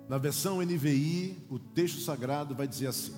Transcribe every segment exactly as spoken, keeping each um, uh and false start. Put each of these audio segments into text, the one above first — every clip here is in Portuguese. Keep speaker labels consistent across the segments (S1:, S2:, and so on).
S1: Na versão N V I, o texto sagrado vai dizer assim: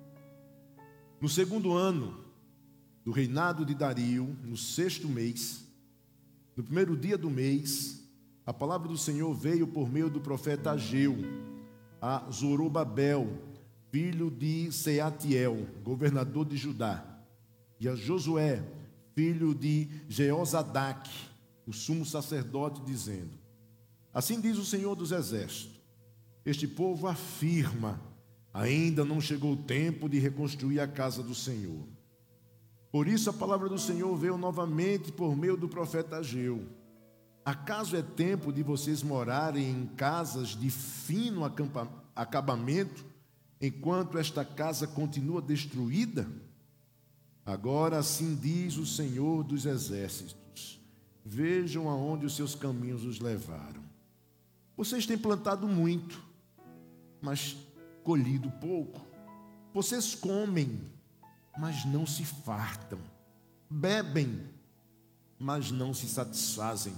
S1: no segundo ano do reinado de Dario, no sexto mês, no primeiro dia do mês, a palavra do Senhor veio por meio do profeta Ageu a Zorobabel, filho de Seatiel, governador de Judá, e a Josué, filho de Jeozadaque, o sumo sacerdote, dizendo: assim diz o Senhor dos Exércitos, este povo afirma, ainda não chegou o tempo de reconstruir a casa do Senhor. Por isso a palavra do Senhor veio novamente por meio do profeta Ageu. Acaso é tempo de vocês morarem em casas de fino acabamento, enquanto esta casa continua destruída? Agora assim diz o Senhor dos Exércitos: vejam aonde os seus caminhos os levaram. Vocês têm plantado muito, mas colhido pouco. Vocês comem, mas não se fartam. Bebem, mas não se satisfazem.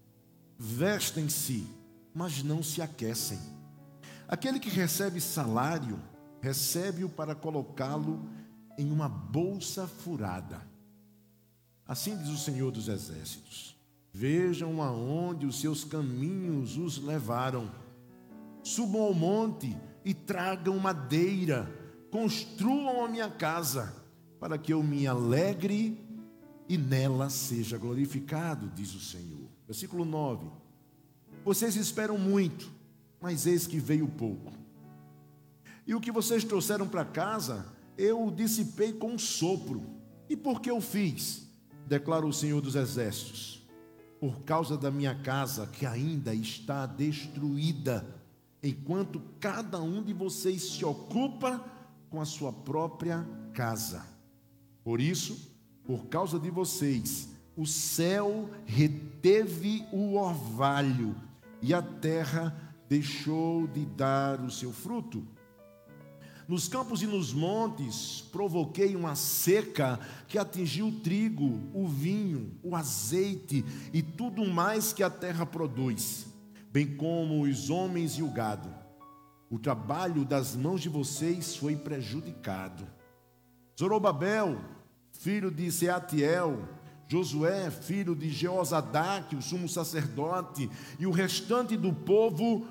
S1: Vestem-se, mas não se aquecem. Aquele que recebe salário, recebe-o para colocá-lo em uma bolsa furada. Assim diz o Senhor dos Exércitos: vejam aonde os seus caminhos os levaram. Subam ao monte e tragam madeira, construam a minha casa, para que eu me alegre e nela seja glorificado, diz o Senhor. Versículo nove: vocês esperam muito, mas eis que veio pouco. E o que vocês trouxeram para casa, eu o dissipei com um sopro. E por que eu fiz? Declara o Senhor dos Exércitos: por causa da minha casa, que ainda está destruída, enquanto cada um de vocês se ocupa com a sua própria casa. Por isso, por causa de vocês, o céu reteve o orvalho e a terra deixou de dar o seu fruto. Nos campos e nos montes provoquei uma seca que atingiu o trigo, o vinho, o azeite e tudo mais que a terra produz, bem como os homens e o gado. O trabalho das mãos de vocês foi prejudicado. Zorobabel, filho de Seatiel, Josué, filho de Jeozadaque, o sumo sacerdote, e o restante do povo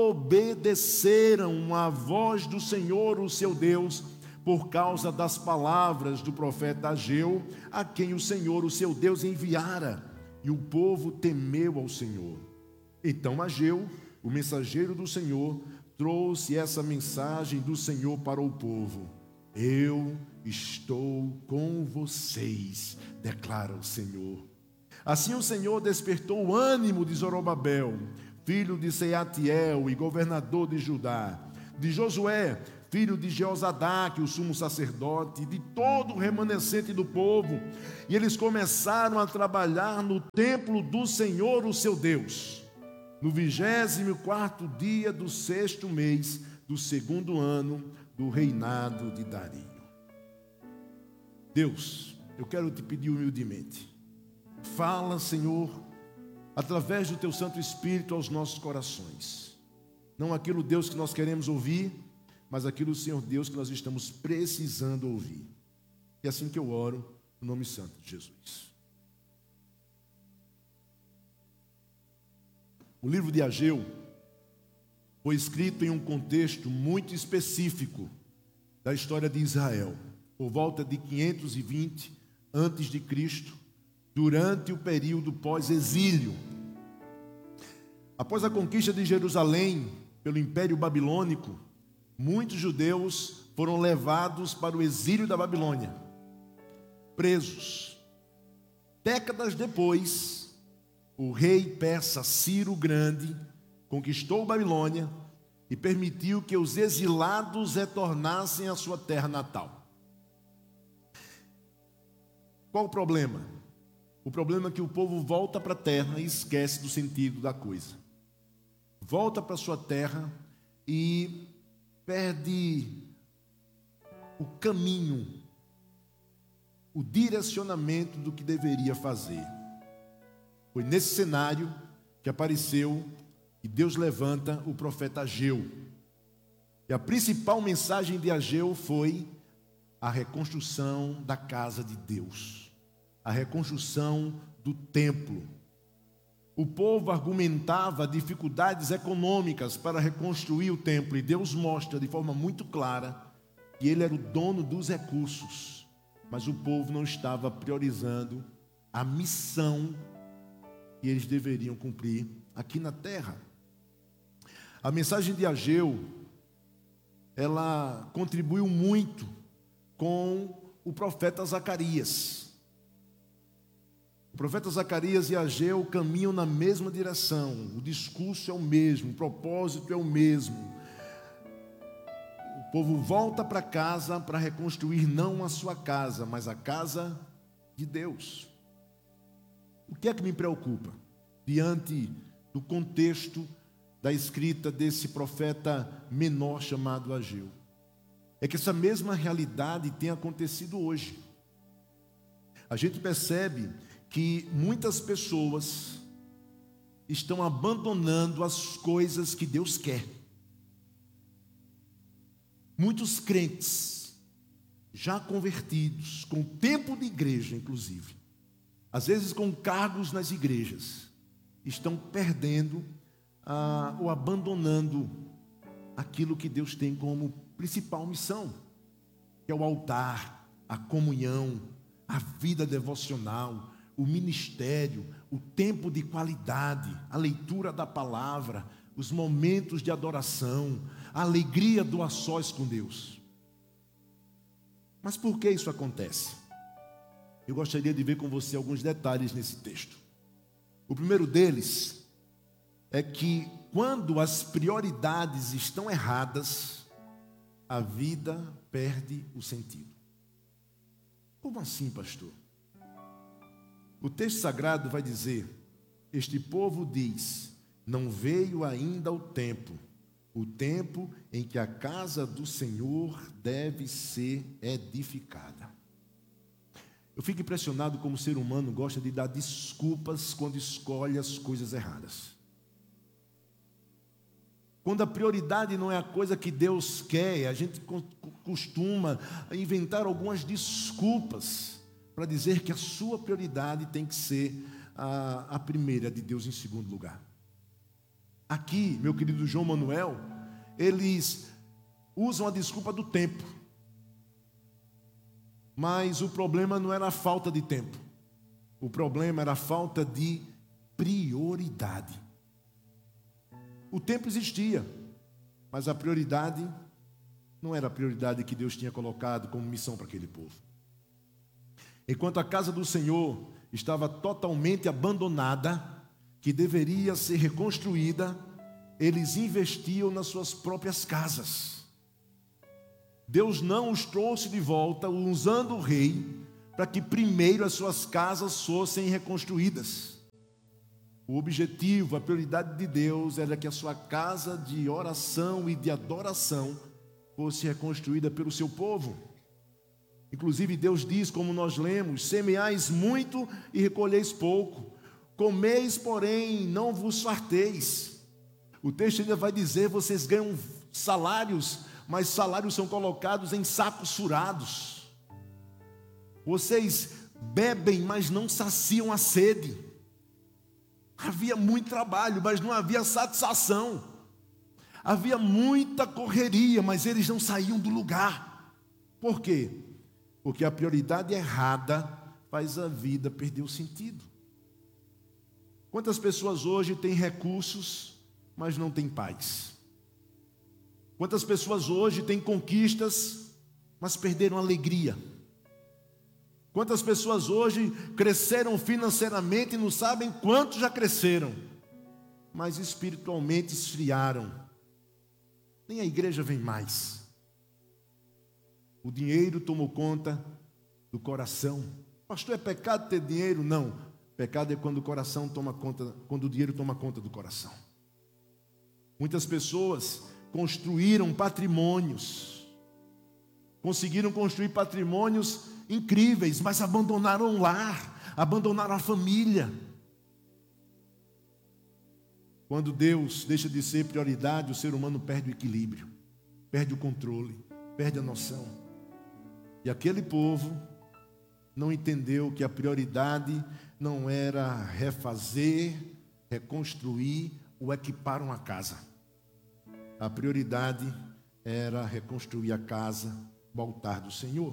S1: obedeceram à voz do Senhor, o seu Deus, por causa das palavras do profeta Ageu, a quem o Senhor, o seu Deus, enviara, e o povo temeu ao Senhor. Então Ageu, o mensageiro do Senhor, trouxe essa mensagem do Senhor para o povo: eu estou com vocês, declara o Senhor. Assim o Senhor despertou o ânimo de Zorobabel, filho de Seatiel e governador de Judá, de Josué, filho de Jeozadaque, o sumo sacerdote, de todo o remanescente do povo, e eles começaram a trabalhar no templo do Senhor, o seu Deus, no vigésimo quarto dia do sexto mês do segundo ano do reinado de Dario. Deus, eu quero te pedir humildemente, fala, Senhor, através do teu Santo Espírito aos nossos corações, não aquilo, Deus, que nós queremos ouvir, mas aquilo, Senhor Deus, que nós estamos precisando ouvir. E é assim que eu oro, no nome santo de Jesus. O livro de Ageu foi escrito em um contexto muito específico da história de Israel, por volta de quinhentos e vinte antes de Cristo, durante o período pós-exílio. Após a conquista de Jerusalém pelo Império Babilônico, muitos judeus foram levados para o exílio da Babilônia, presos. Décadas depois, o rei persa Ciro o Grande conquistou Babilônia e permitiu que os exilados retornassem à sua terra natal. Qual o problema? O problema é que o povo volta para a terra e esquece do sentido da coisa. Volta para a sua terra e perde o caminho, o direcionamento do que deveria fazer. Foi nesse cenário que apareceu e Deus levanta o profeta Ageu. E a principal mensagem de Ageu foi a reconstrução da casa de Deus, a reconstrução do templo. O povo argumentava dificuldades econômicas para reconstruir o templo, e Deus mostra de forma muito clara que Ele era o dono dos recursos, mas o povo não estava priorizando a missão que eles deveriam cumprir aqui na terra. A mensagem de Ageu, ela contribuiu muito com o profeta Zacarias. O profeta Zacarias e Ageu caminham na mesma direção, o discurso é o mesmo, o propósito é o mesmo. O povo volta para casa para reconstruir não a sua casa, mas a casa de Deus. O que é que me preocupa diante do contexto da escrita desse profeta menor chamado Ageu? É que essa mesma realidade tem acontecido hoje. A gente percebe que muitas pessoas estão abandonando as coisas que Deus quer. Muitos crentes, já convertidos, com tempo de igreja inclusive, às vezes com cargos nas igrejas, estão perdendo ah, ou abandonando aquilo que Deus tem como principal missão, que é o altar, a comunhão, a vida devocional, o ministério, o tempo de qualidade, a leitura da palavra, os momentos de adoração, a alegria do a sós com Deus. Mas por que isso acontece? Eu gostaria de ver com você alguns detalhes nesse texto. O primeiro deles é que quando as prioridades estão erradas, a vida perde o sentido. Como assim, pastor? O texto sagrado vai dizer: este povo diz, não veio ainda o tempo, o tempo em que a casa do Senhor deve ser edificada. Eu fico impressionado como o ser humano gosta de dar desculpas quando escolhe as coisas erradas. Quando a prioridade não é a coisa que Deus quer, a gente costuma inventar algumas desculpas para dizer que a sua prioridade tem que ser a, a primeira de Deus em segundo lugar. Aqui, meu querido João Manuel, eles usam a desculpa do tempo. Mas o problema não era a falta de tempo. O problema era a falta de prioridade. O tempo existia, mas a prioridade não era a prioridade que Deus tinha colocado como missão para aquele povo. Enquanto a casa do Senhor estava totalmente abandonada, que deveria ser reconstruída, eles investiam nas suas próprias casas. Deus não os trouxe de volta usando o rei para que primeiro as suas casas fossem reconstruídas. O objetivo, a prioridade de Deus era que a sua casa de oração e de adoração fosse reconstruída pelo seu povo. Inclusive Deus diz, como nós lemos: semeais muito e recolheis pouco, comeis, porém, não vos farteis. O texto ainda vai dizer: vocês ganham salários, mas salários são colocados em sacos furados. Vocês bebem, mas não saciam a sede. Havia muito trabalho, mas não havia satisfação. Havia muita correria, mas eles não saíam do lugar. Por quê? Porque a prioridade errada faz a vida perder o sentido. Quantas pessoas hoje têm recursos, mas não têm paz? Quantas pessoas hoje têm conquistas, mas perderam a alegria? Quantas pessoas hoje cresceram financeiramente e não sabem quanto já cresceram, mas espiritualmente esfriaram? Nem a igreja vem mais. O dinheiro tomou conta do coração. Pastor, é pecado ter dinheiro? Não. Pecado é quando o coração toma conta, quando o dinheiro toma conta do coração. Muitas pessoas construíram patrimônios, conseguiram construir patrimônios incríveis, mas abandonaram o lar, abandonaram a família. Quando Deus deixa de ser prioridade, o ser humano perde o equilíbrio. perde o controle, perde a noção. E aquele povo não entendeu que a prioridade não era refazer, reconstruir ou equipar uma casa. A prioridade era reconstruir a casa, o altar do Senhor.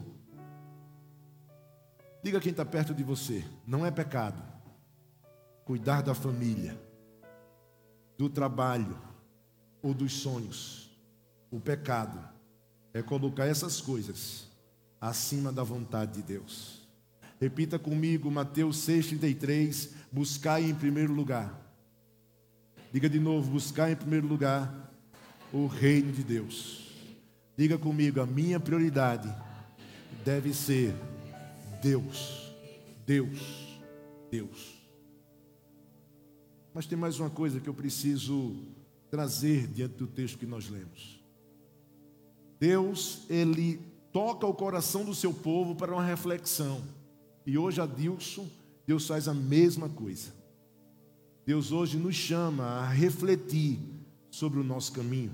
S1: Diga quem está perto de você, não é pecado cuidar da família, do trabalho ou dos sonhos. O pecado é colocar essas coisas acima da vontade de Deus. Repita comigo, Mateus seis, trinta e três, buscai em primeiro lugar. Diga de novo, buscai em primeiro lugar o reino de Deus. Diga comigo, a minha prioridade deve ser Deus, Deus, Deus. Mas tem mais uma coisa que eu preciso trazer diante do texto que nós lemos. Deus, Ele toca o coração do seu povo para uma reflexão. E hoje, Adilson, Deus faz a mesma coisa. Deus hoje nos chama a refletir sobre o nosso caminho.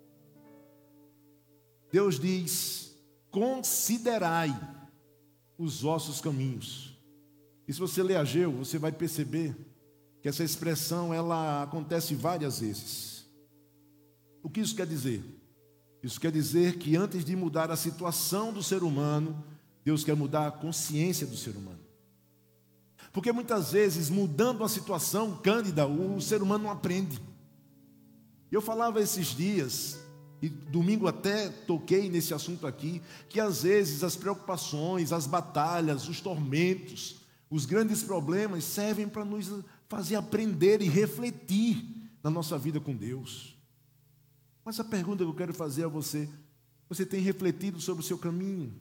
S1: Deus diz, considerai os vossos caminhos. E se você ler Ageu, você vai perceber que essa expressão, ela acontece várias vezes. O que isso quer dizer? Isso quer dizer que antes de mudar a situação do ser humano, Deus quer mudar a consciência do ser humano. Porque muitas vezes, mudando a situação cândida, o ser humano não aprende. Eu falava esses dias, e domingo até toquei nesse assunto aqui, que às vezes as preocupações, as batalhas, os tormentos, os grandes problemas servem para nos fazer aprender e refletir na nossa vida com Deus. Mas a pergunta que eu quero fazer a você, você tem refletido sobre o seu caminho?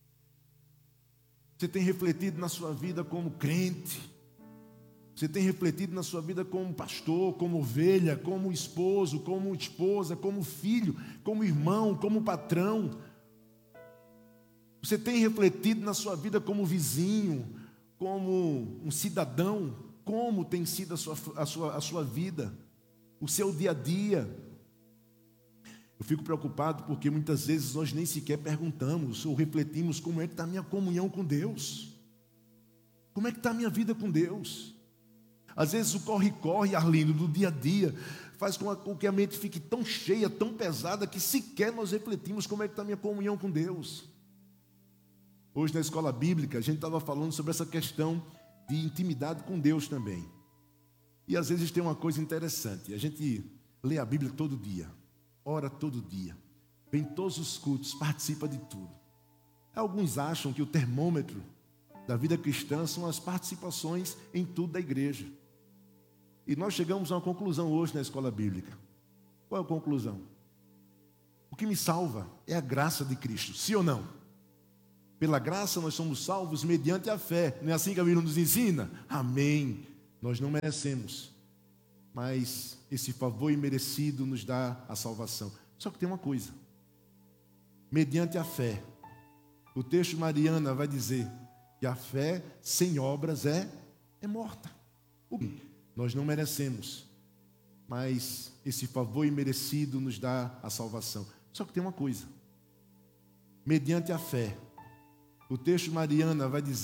S1: Você tem refletido na sua vida como crente? Você tem refletido na sua vida como pastor, como ovelha, como esposo, como esposa, como filho, como irmão, como patrão? Você tem refletido na sua vida como vizinho, como um cidadão? Como tem sido a sua, a sua, a sua vida, o seu dia a dia? Eu fico preocupado porque muitas vezes nós nem sequer perguntamos ou refletimos como é que está a minha comunhão com Deus. Como é que está a minha vida com Deus? Às vezes o corre-corre, Arlindo, do dia a dia, faz com que a mente fique tão cheia, tão pesada, que sequer nós refletimos como é que está a minha comunhão com Deus. Hoje na escola bíblica, a gente estava falando sobre essa questão de intimidade com Deus também. E às vezes tem uma coisa interessante, a gente lê a Bíblia todo dia, ora todo dia, vem em todos os cultos, participa de tudo. Alguns acham que o termômetro da vida cristã são as participações em tudo da igreja. E nós chegamos a uma conclusão hoje na escola bíblica. Qual é a conclusão? O que me salva é a graça de Cristo, sim ou não? Pela graça nós somos salvos mediante a fé. Não é assim que a Bíblia nos ensina? Amém. Nós não merecemos, mas esse favor imerecido nos dá a salvação. Só que tem uma coisa. Mediante a fé. O texto Mariana vai dizer que a fé sem obras é, é morta. Nós não merecemos, mas esse favor imerecido nos dá a salvação. Só que tem uma coisa. Mediante a fé. O texto Mariana vai dizer